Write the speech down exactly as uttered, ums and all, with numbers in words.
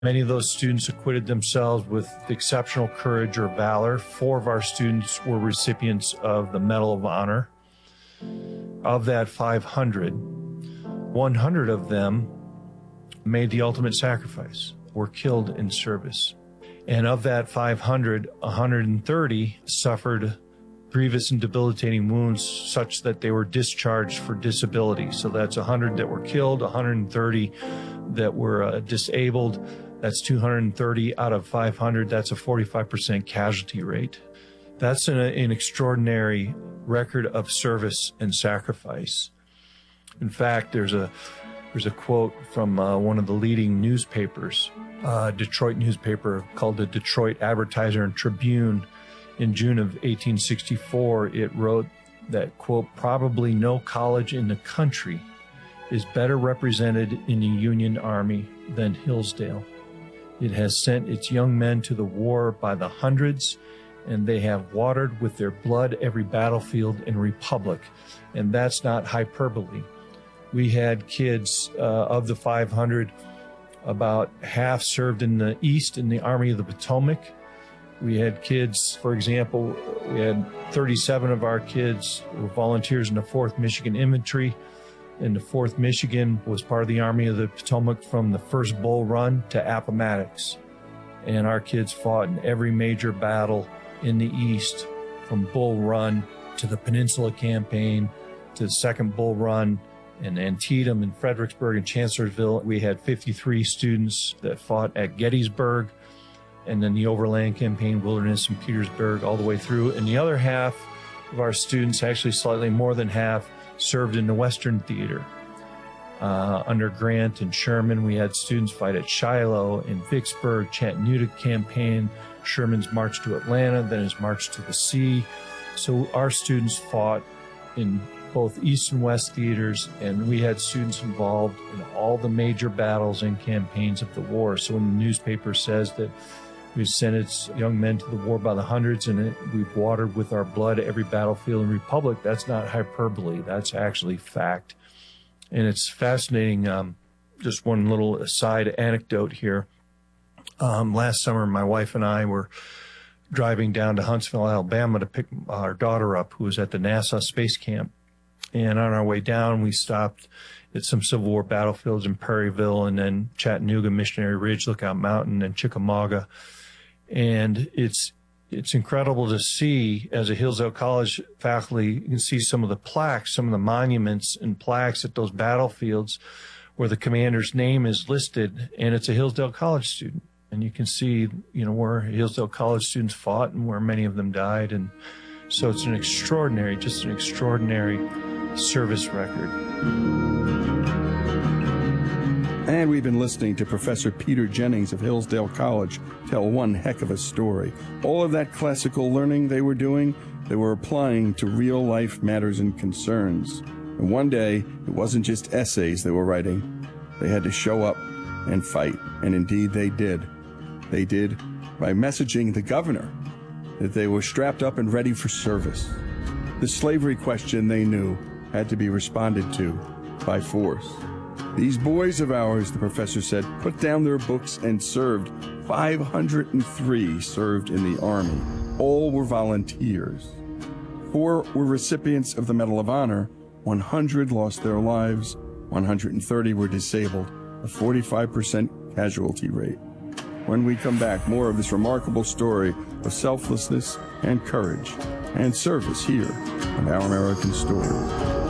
Many of those students acquitted themselves with exceptional courage or valor. Four of our students were recipients of the Medal of Honor. Of that five hundred, one hundred of them made the ultimate sacrifice, were killed in service. And of that five hundred, one hundred thirty suffered grievous and debilitating wounds such that they were discharged for disability. So that's one hundred that were killed, one hundred thirty that were uh, disabled. That's two hundred thirty out of five hundred. That's a forty-five percent casualty rate. That's an, an extraordinary record of service and sacrifice. In fact, there's a there's a quote from uh, one of the leading newspapers, uh, Detroit newspaper called the Detroit Advertiser and Tribune. In June of eighteen sixty-four, it wrote that, quote, "Probably no college in the country is better represented in the Union Army than Hillsdale. It has sent its young men to the war by the hundreds, and they have watered with their blood every battlefield and republic." And that's not hyperbole. We had kids uh, of the five hundred, about half served in the East in the Army of the Potomac. We had kids, for example, we had thirty-seven of our kids were volunteers in the fourth Michigan Infantry. And the fourth Michigan was part of the Army of the Potomac from the first Bull Run to Appomattox. And our kids fought in every major battle in the East, from Bull Run to the Peninsula Campaign to the second Bull Run in Antietam and Fredericksburg and Chancellorsville. We had fifty-three students that fought at Gettysburg, and then the Overland Campaign, Wilderness, and Petersburg all the way through. And the other half of our students, actually slightly more than half, served in the Western Theater. Uh, under Grant and Sherman, we had students fight at Shiloh and Vicksburg, Chattanooga Campaign, Sherman's March to Atlanta, then his March to the Sea. So our students fought in both East and West theaters, and we had students involved in all the major battles and campaigns of the war. So when the newspaper says that we've sent its young men to the war by the hundreds, and it, we've watered with our blood every battlefield and republic, that's not hyperbole. That's actually fact. And it's fascinating. Um, just one little aside anecdote here. Um, last summer, my wife and I were driving down to Huntsville, Alabama to pick our daughter up, who was at the NASA Space Camp. And on our way down, we stopped at some Civil War battlefields in Perryville, and then Chattanooga, Missionary Ridge, Lookout Mountain, and Chickamauga. And it's it's incredible to see, as a Hillsdale College faculty, you can see some of the plaques, some of the monuments and plaques at those battlefields where the commander's name is listed, and it's a Hillsdale College student. And you can see, you know, where Hillsdale College students fought and where many of them died. And so it's an extraordinary, just an extraordinary service record. And we've been listening to Professor Peter Jennings of Hillsdale College tell one heck of a story. All of that classical learning they were doing, they were applying to real-life matters and concerns. And one day, it wasn't just essays they were writing. They had to show up and fight. And indeed, they did. They did by messaging the governor that they were strapped up and ready for service. The slavery question, they knew, had to be responded to by force. These boys of ours, the professor said, put down their books and served. five hundred three served in the Army. All were volunteers. Four were recipients of the Medal of Honor. one hundred lost their lives. one hundred thirty were disabled, a forty-five percent casualty rate. When we come back, more of this remarkable story of selflessness and courage and service here on Our American Story.